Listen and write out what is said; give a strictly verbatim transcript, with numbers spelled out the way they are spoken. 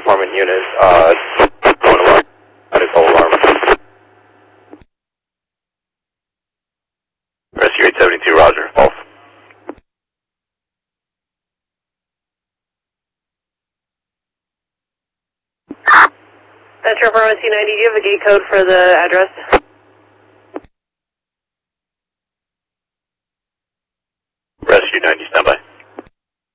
department unit, uh, going alarm. Medical alarm. Rescue eight seventy-two, Roger. False. Metro Pharmacy ninety, do you have a gate code for the address?